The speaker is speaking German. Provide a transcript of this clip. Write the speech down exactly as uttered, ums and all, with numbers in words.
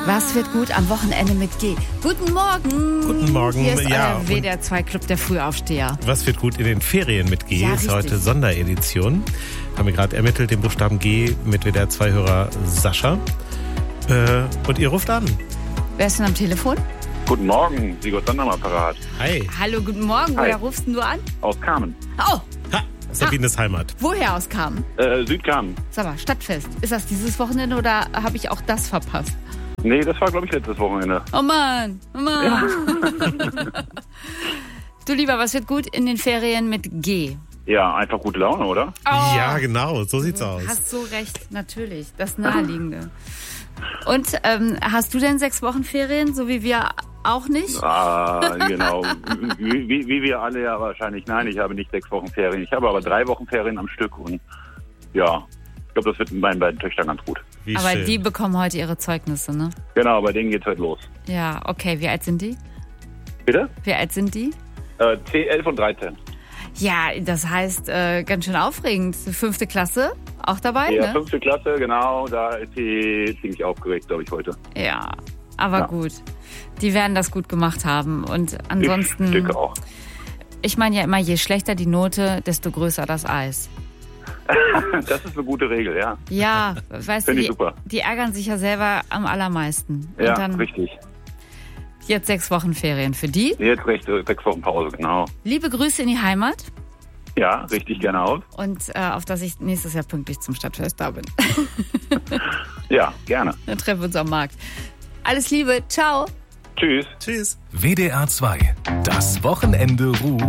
Was wird gut am Wochenende mit G? Guten Morgen. Guten Morgen. Hier ist ja, euer W D R zwei Club der Frühaufsteher. Was wird gut in den Ferien mit G? Ja, ist richtig. heute Sonderedition. Haben wir gerade ermittelt, den Buchstaben G mit W D R zwei Hörer Sascha. Äh, und ihr ruft an. Wer ist denn am Telefon? Guten Morgen, Sigurd Sander am Apparat. Hi. Hallo, guten Morgen. Hi. Woher rufst denn du an? Aus Kamen. Oh, Ha, Sabines Heimat. woher aus kam? Äh, Südkamen. Sag mal, Stadtfest. Ist das dieses Wochenende oder habe ich auch das verpasst? Nee, das war, glaube ich, letztes Wochenende. Oh Mann, oh Mann. Du Lieber, was wird gut in den Ferien mit G? Ja, einfach gute Laune, oder? Oh, Ja, genau, so sieht's aus. hast so recht, natürlich. Das Naheliegende. Und ähm, hast du denn sechs Wochen Ferien, so wie wir auch nicht? Ah, genau. Wie, wie, wie wir alle ja wahrscheinlich. Nein, ich habe nicht sechs Wochen Ferien. Ich habe aber drei Wochen Ferien am Stück. Und ja, ich glaube, das wird mit meinen beiden Töchtern ganz gut. Wie Aber schön. die bekommen heute ihre Zeugnisse, ne? Genau, bei denen geht's heute los. Ja, okay. Wie alt sind die? Bitte? Wie alt sind die? Äh, zehn, elf und dreizehn. Ja, das heißt, äh, ganz schön aufregend. Fünfte Klasse, auch dabei, Ja, ne? fünfte Klasse, genau. Da ist sie ziemlich aufgeregt, glaube ich, heute. Ja, aber Ja. gut. Die werden das gut gemacht haben. Und Ich ansonsten, denke auch. ich meine ja immer, je schlechter die Note, desto größer das Eis. Das ist eine gute Regel, ja. Ja, weißt du, Finde ich die, super. die ärgern sich ja selber am allermeisten. Ja, Und dann richtig. jetzt sechs Wochen Ferien für die. Jetzt recht, äh, sechs Wochen Pause, genau. Liebe Grüße in die Heimat Ja, richtig gerne aus. und äh, auf dass ich nächstes Jahr pünktlich zum Stadtfest da bin. Ja, gerne. Dann treffen wir uns am Markt. Alles Liebe, ciao. Tschüss. Tschüss. W D R zwei. Das Wochenende ruft.